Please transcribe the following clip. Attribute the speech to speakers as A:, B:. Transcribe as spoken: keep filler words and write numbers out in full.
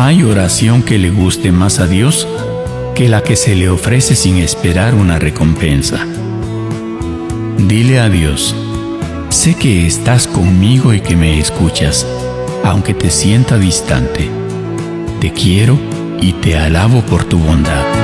A: hay oración que le guste más a Dios que la que se le ofrece sin esperar una recompensa. Dile a Dios: sé que estás conmigo y que me escuchas, aunque te sienta distante. Te quiero y te alabo por tu bondad.